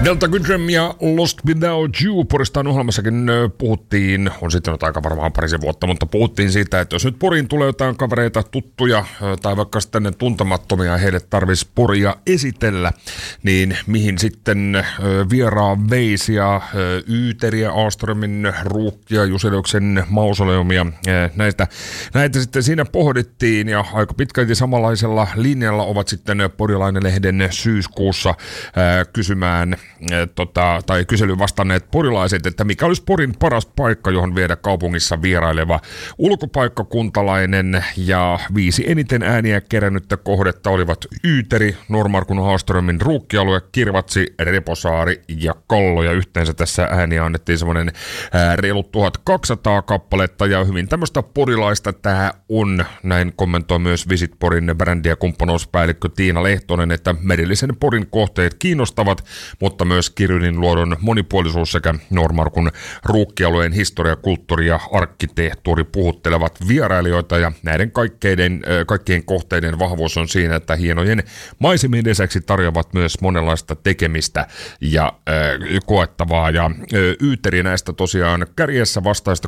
Delta Goodrem ja Lost Without You Poristaan ohjelmassakin puhuttiin, on sitten nyt aika varmaan parisen vuotta, mutta puhuttiin siitä, että jos nyt Poriin tulee jotain kavereita, tuttuja tai vaikka sitten tuntemattomia, heille tarvitsisi Poria esitellä, niin mihin sitten vieraan veisi ja Yyteriä, Aastromin ruukkia, Juseliuksen mausoleumia, näitä sitten siinä pohdittiin ja aika pitkälti samanlaisella linjalla ovat sitten Porilainen-lehden syyskuussa kysymään tai kyselyyn vastanneet porilaiset, että mikä olisi Porin paras paikka, johon viedä kaupungissa vieraileva ulkopaikkakuntalainen, ja 5 eniten ääniä kerännyttä kohdetta olivat Yyteri, Noormarkun Aastromin ruukkialue, Kirvatsi, Reposaari ja Kallo, ja yhteensä tässä ääniä annettiin semmoinen reilut 1200 kappaletta, ja hyvin tämmöistä porilaista tämä on, näin kommentoi myös Visit Porin brändi- ja kumppanuuspäällikkö Tiina Lehtonen, että merillisen Porin kohteet kiinnostavat, mutta myös Kirylin luodon monipuolisuus sekä Noormarkun ruukkialueen historia, kulttuuri ja arkkitehtuuri puhuttelevat vierailijoita, ja näiden kaikkien kohteiden vahvuus on siinä, että hienojen maisemien lisäksi tarjoavat myös monenlaista tekemistä ja koettavaa, ja Yyteri näistä tosiaan kärjessä vastaista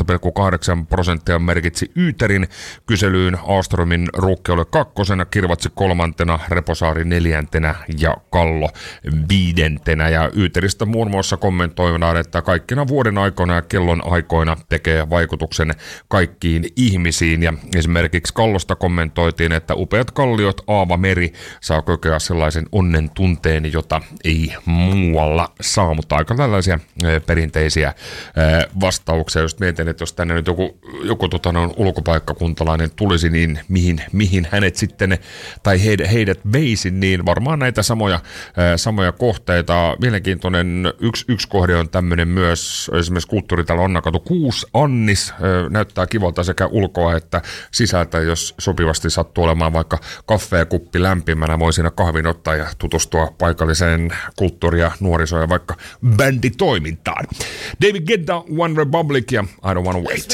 13,8% merkitsi Yyterin kyselyyn, Aastromin ruukkialue 2, Kirvatsi 3, Reposaari 4 ja Kallo 5. Ja Yyteristä muun muassa kommentoidaan, että kaikkina vuoden aikoina ja kellon aikoina tekee vaikutuksen kaikkiin ihmisiin, ja esimerkiksi Kallosta kommentoitiin, että upeat kalliot, aava meri saa kokea sellaisen onnen tunteen, jota ei muualla saa, mutta aika tällaisia perinteisiä vastauksia. Just mietin, että jos tänne nyt joku ulkopaikkakuntalainen tulisi, niin mihin hänet sitten tai heidät veisi, niin varmaan näitä samoja kohteita. Mielenkiintoinen yksi kohde on tämmöinen myös, esimerkiksi kulttuuritalo Onnakatu 6 Annis, näyttää kivalta sekä ulkoa että sisältä, jos sopivasti sattuu olemaan vaikka kaffeekuppi lämpimänä, voi siinä kahvin ottaa ja tutustua paikalliseen kulttuuri- ja nuoriso- ja vaikka bänditoimintaan. David Guetta, One Republic ja I Don't Wanna Wait.